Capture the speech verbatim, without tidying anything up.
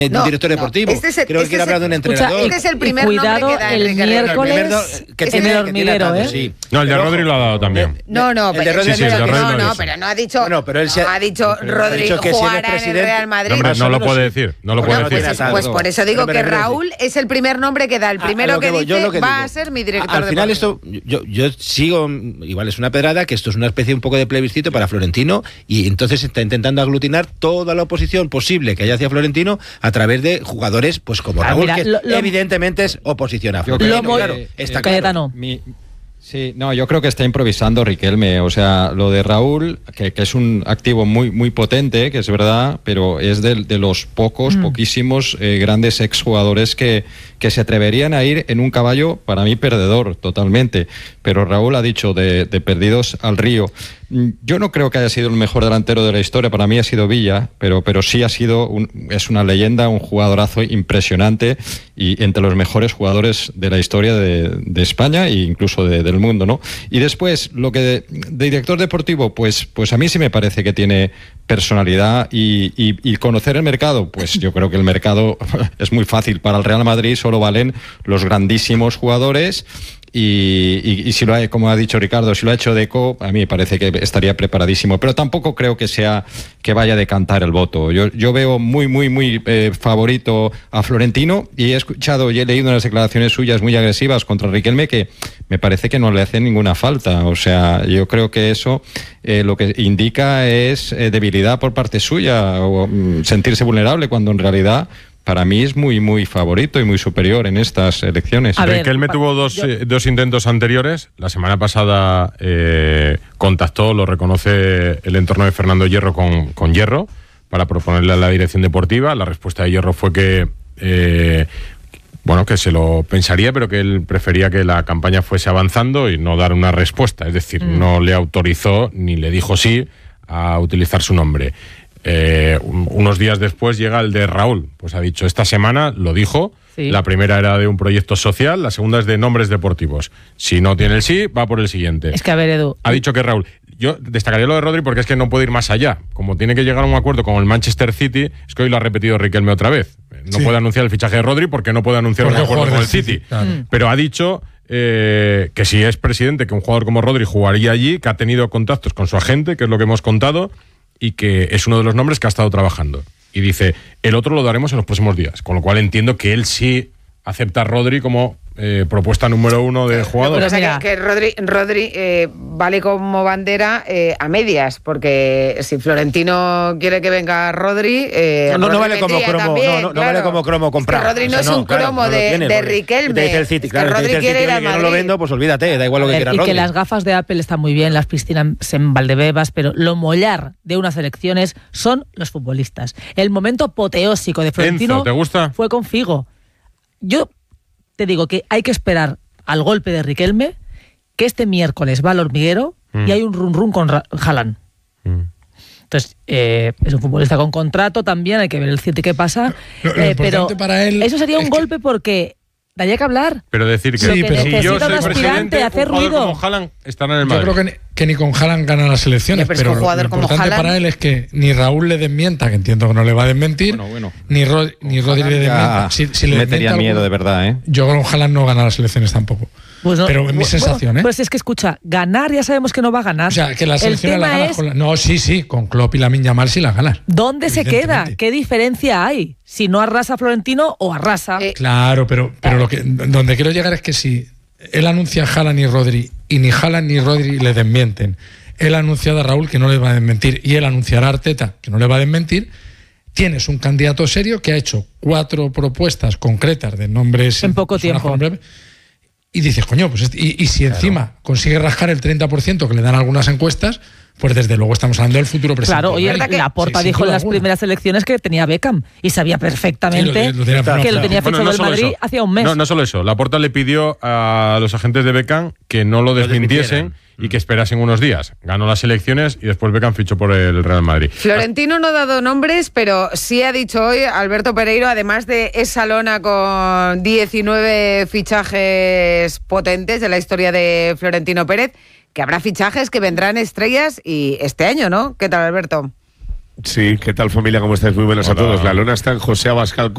No, director deportivo. No, este es el, Creo este que quiere hablar de un entrenador. Este es el primer Cuidado, nombre que da el Enrique miércoles el primer, que en tiene, el hormiguero, tanto, ¿eh? Sí. No, el de pero, Rodri lo ha dado también. No, no, el de pero, Rodri, sí, sí, el de Rodri no, lo no, dice. pero no ha dicho. Bueno, pero él se no, ha dicho pero Rodri ha dicho que jugará en el Real Madrid. No, hombre, no lo puede decir, no lo Bueno, puede pues, decir. es- pues por eso digo Pero me que refiero a Raúl es el primer nombre que da. El primero A- a lo que, que voy, yo dice lo que va digo. a ser mi director Al final deportivo. esto, yo, yo sigo, igual es una pedrada, que esto es una especie un poco de plebiscito para Florentino y entonces está intentando aglutinar toda la oposición posible que haya hacia Florentino a través de jugadores pues como Ah, Raúl, mira, que lo- lo- evidentemente es oposición a Yo Florentino. creo claro, que, está eh, claro. Cayetano. Mi, sí, no, yo creo que está improvisando Riquelme. O sea, lo de Raúl, que, que es un activo muy, muy potente, que es verdad, pero es de, de los pocos, Mm. poquísimos eh, grandes exjugadores que, que se atreverían a ir en un caballo, para mí, perdedor, totalmente. Pero Raúl ha dicho de, de perdidos al río. Yo no creo que haya sido el mejor delantero de la historia, para mí ha sido Villa, pero, pero sí ha sido, un, es una leyenda, un jugadorazo impresionante y entre los mejores jugadores de la historia de, de España e incluso de, del mundo, ¿no? Y después, lo que de, de director deportivo, pues, pues a mí sí me parece que tiene personalidad y, y, y conocer el mercado, pues yo creo que el mercado es muy fácil. Para el Real Madrid solo valen los grandísimos jugadores. Y, y, y si lo ha, como ha dicho Ricardo, si lo ha hecho Deco, a mí me parece que estaría preparadísimo, pero tampoco creo que sea que vaya a decantar el voto. Yo, yo veo muy, muy, muy eh, favorito a Florentino y he escuchado y he leído unas declaraciones suyas muy agresivas contra Riquelme que me parece que no le hacen ninguna falta. O sea, yo creo que eso eh, lo que indica es eh, debilidad por parte suya o mm, sentirse vulnerable cuando en realidad para mí es muy, muy favorito y muy superior en estas elecciones. A ver, Riquelme tuvo dos, yo- eh, dos intentos anteriores. La semana pasada eh, contactó, lo reconoce el entorno de Fernando Hierro con, con Hierro para proponerle a la dirección deportiva. La respuesta de Hierro fue que eh, bueno, que se lo pensaría, pero que él prefería que la campaña fuese avanzando y no dar una respuesta. Es decir, mm. no le autorizó ni le dijo sí a utilizar su nombre. Eh, un, unos días después llega el de Raúl, pues ha dicho, esta semana lo dijo, sí. La primera era de un proyecto social, la segunda es de nombres deportivos. Si no tiene el sí, va por el siguiente. Es que a ver, Edu. Ha dicho que Raúl, yo destacaría lo de Rodri porque es que no puede ir más allá. Como tiene que llegar a un acuerdo con el Manchester City, es que hoy lo ha repetido Riquelme otra vez. No sí. puede anunciar el fichaje de Rodri porque no puede anunciar porque un acuerdo con el City. City. Claro. Mm. Pero ha dicho eh, que si es presidente, que un jugador como Rodri jugaría allí, que ha tenido contactos con su agente, que es lo que hemos contado, y que es uno de los nombres que ha estado trabajando. Y dice, el otro lo daremos en los próximos días. Con lo cual entiendo que él sí acepta a Rodri como eh, propuesta número uno de jugador. Pero, o sea, que, que Rodri, Rodri eh, vale como bandera eh, a medias, porque si Florentino quiere que venga Rodri... Eh, no, no, Rodri no vale como cromo, también, no, no, claro. no vale como cromo comprar. Es que Rodri no o sea, es no, un claro, cromo no de, tiene, de Rodri. Riquelme. Te dice el City, claro, es que te Rodri dice el quiere City, ir a oye, que Madrid. no lo vendo, pues olvídate, da igual lo que ver, quiera y Rodri. que las gafas de Apple están muy bien, las piscinas en Valdebebas, pero lo mollar de unas elecciones son los futbolistas. El momento apoteósico de Florentino Enzo, ¿te gusta? Fue con Figo. Yo te digo que hay que esperar al golpe de Riquelme, que este miércoles va al hormiguero mm. y hay un run run con Haaland. Mm. Entonces, eh, es un futbolista con contrato también, hay que ver el City qué pasa. Lo, lo eh, pero para él eso sería un es golpe que... porque daría que hablar. Pero decir que, sí, que pero si yo soy un presidente, hacer un jugador ruido. como Haaland estará en el Madrid. Yo creo que ni, que ni con Haaland gana las elecciones, pero, pero es que un jugador lo como importante Haaland... para él es que ni Raúl le desmienta, que entiendo que no le va a desmentir, bueno, bueno. ni, Rod, ni Rodri le desmienta. Si, si le me tenía miedo algún... de verdad, ¿eh? Yo con Haaland no gana las elecciones tampoco. Pues no, pero es mi bueno, sensación, ¿eh? Pues es que escucha, ganar ya sabemos que no va a ganar. O sea, que las el elecciones tema las ganas es, con la... No, sí, sí, con Klopp y Lamine Yamal sí las ganas. ¿Dónde se queda? ¿Qué diferencia hay? Si no arrasa Florentino o arrasa. Eh, claro, pero, pero lo que, donde quiero llegar es que si él anuncia a Haaland y Rodri y ni Haaland ni Rodri le desmienten, él ha anunciado a Raúl que no le va a desmentir y él anunciará a Arteta que no le va a desmentir, tienes un candidato serio que ha hecho cuatro propuestas concretas de nombres... En poco tiempo. Y dices, coño, pues y, y si encima claro. consigue rascar el treinta por ciento que le dan algunas encuestas, pues desde luego estamos hablando del futuro presidente. Claro, oye, Laporta sí, dijo en las alguna. primeras elecciones que tenía Beckham y sabía perfectamente sí, lo, lo tenía, que claro. lo tenía fichado bueno, no del Madrid eso. hacía un mes. No, no solo eso, Laporta le pidió a los agentes de Beckham que no lo desmintiesen y que esperasen unos días. Ganó las elecciones y después Beckham fichó por el Real Madrid. Florentino no ha dado nombres, pero sí ha dicho hoy Alberto Pereiro, además de esa lona con diecinueve fichajes potentes de la historia de Florentino Pérez, que habrá fichajes que vendrán estrellas y este año, ¿no? ¿Qué tal, Alberto? Sí, ¿qué tal, familia? ¿Cómo estáis? Muy buenas Hola. a todos. La lona está en José Abascal